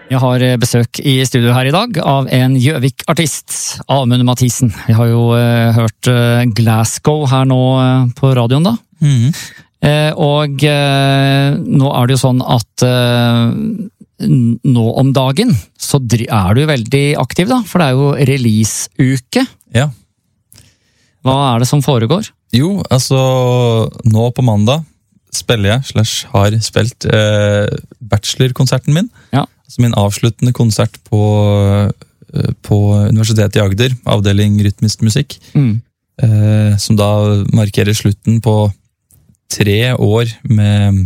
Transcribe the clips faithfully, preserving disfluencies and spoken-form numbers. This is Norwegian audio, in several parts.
Jeg har besøk i studio her i dag av en Gjøvik-artist, Amund Mathisen. Vi har jo uh, hørt uh, Glasgow her nå uh, på radioen da. Mm. Uh, og uh, nå er det jo sånn at uh, nå om dagen så er du veldig aktiv da, for det er jo release-uke. Ja. Hva er det som foregår? Jo, altså nå på mandag spiller jeg, slash har spilt uh, bachelorkonserten min. Ja. Altså min avsluttende konsert på, på Universitetet i Agder, avdeling rytmisk musikk, mm. eh, som da markerer slutten på tre år med,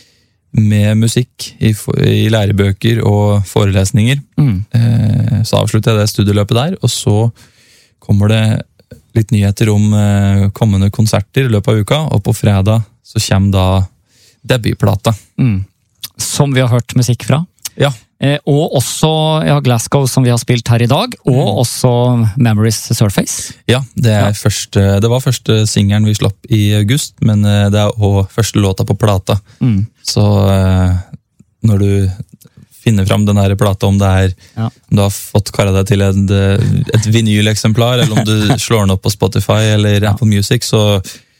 med musikk i, i lærebøker og forelesninger. Mm. Eh, så avslutter jeg det studieløpet der, og så kommer det litt nyheter om eh, kommende konserter i løpet av uka, og på fredag så kommer da debutplata. Mm. Som vi har hørt musikk fra. Ja. Eh, og også ja, Glasgow, som vi har spilt her i dag, og mm. også Memories Surface. Ja, det, er Ja. Første, det var første singeren vi slapp i august, men eh, det er også første låta på plata. Mm. Så eh, når du finner fram den her plata, om det er Ja. om du har fått kara deg til et, et vinyleksemplar, eller om du slår den opp på Spotify eller Apple Music, så,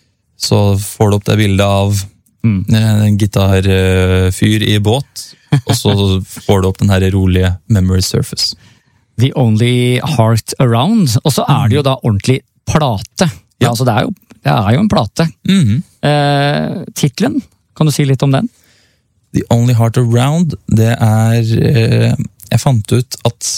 så får du opp det bildet av Mm. en gitarfyr i båt, og så får du opp den her rolige Memory Surface. The Only Heart Around. Og så er det jo da ordentlig plate. Ja. Ja. Altså det er jo, det er jo en plate. Mhm. Eh, titlen, kan du si litt om den? The Only Heart Around, det er eh, Jeg fant ut at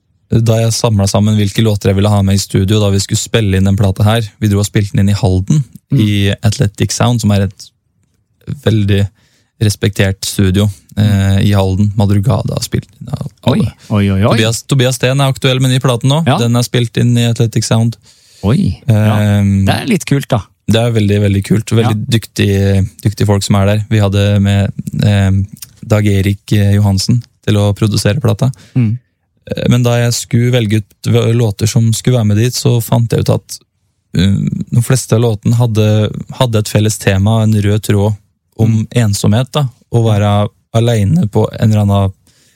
da jeg samlet sammen hvilke låter jeg ville ha med i studio, da vi skulle spille inn den plata her, vi dro og spilte den inn i Halden, Mm. i Athletic Sound, som er et veldig respektert studio eh, i Halden. Madrugada har spilt inn. av Oi, alle. oi, oi, oi. Tobias, Tobias Steen er aktuell med ny plate nå. Ja. Den er spilt inn i Athletic Sound. Oi, ja. Eh, Det er litt kult da. Det er veldig, veldig kult. Veldig dyktige, dyktige folk som er der. Vi hadde med eh, Dag Erik Johansen til å produsere plata. Mm. Eh, Men da jeg skulle velge ut låter som skulle være med dit, så fant jeg ut at um, de fleste av låtene hadde, hadde et felles tema, en rød tråd om Mm. ensomhet. da, Å være alene på en eller annen,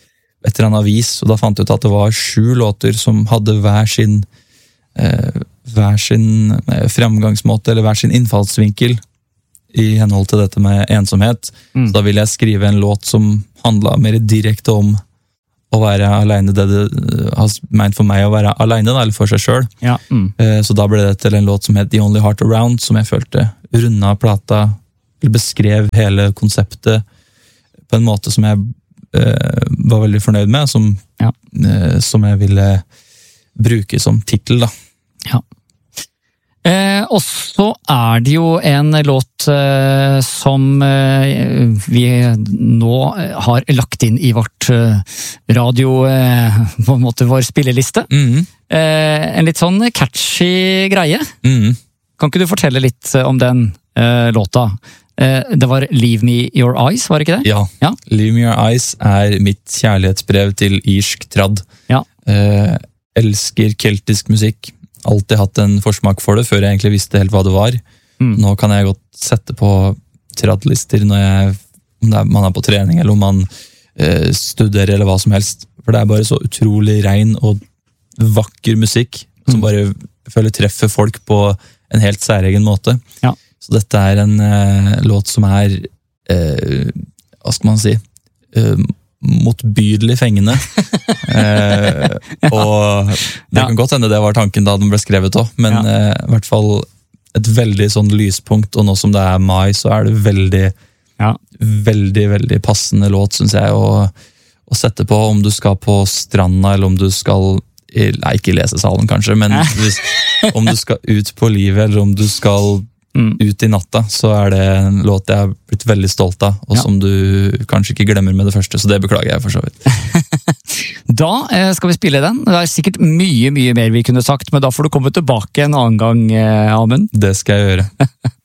et eller annet vis. Og da fant jeg ut at det var sju låter som hadde hver sin eh, hver sin eh, fremgangsmåte, eller hver sin innfallsvinkel i henhold til dette med ensomhet. Mm. Så da ville jeg skrive en låt som handlet mer direkte om å være alene, det det har ment for meg å være alene, da, eller for seg selv. Ja. Mm. Eh, Så da ble det til en låt som het The Only Heart Around, som jeg følte runda plata, eller beskrev hele konseptet på en måte som jeg eh, var veldig fornøyd med, som, Ja. eh, som jeg ville bruke som titel, da. Ja. Eh, og så er det jo en låt eh, som eh, vi nå har lagt inn i vårt eh, radio, eh, på en måte vår spilleliste. Mhm. Eh, en litt sånn catchy greie. Mhm. Kan ikke du fortelle litt om den eh, låta? Eh, det var Leave Me Your Eyes, var det ikke det? Ja. Ja. Leave Me Your Eyes er mitt kjærlighetsbrev til irsk trad. Ja. Eh, elsker keltisk musikk. Alltid hatt en forsmak for det, før jeg egentlig visste helt hva det var. Mm. Nå kan jeg godt sette på tradlister når jeg, om det er, man er på trening, eller om man eh, studerer, eller hva som helst. For det er bare så utrolig ren og vakker musikk, som Mm. bare jeg føler treffer folk på en helt særegen måte. Ja. Så dette er en eh, låt som er, eh, hva skal man si, eh, motbydelig fengende. eh, og det Ja. kan godt hende det var tanken da den ble skrevet også, men Ja. eh, i hvert fall et veldig sånn lyspunkt, og nå som det er mai, så er det veldig, Ja. veldig, veldig passende låt, synes jeg, å, å sette på om du skal på stranda, eller om du skal, i, nei, ikke i lesesalen kanskje, men hvis, om du skal ut på livet, eller om du skal Mm. ut i natta, så er det en låt jeg har blitt veldig stolt av, og Ja. som du kanskje ikke glemmer med det første, så det beklager jeg for så vidt. Da eh, skal vi spille den. Det er sikkert mye, mye mer vi kunne sagt, men da får du komme tilbake en annen gang, eh, Amund. Det skal jeg gjøre.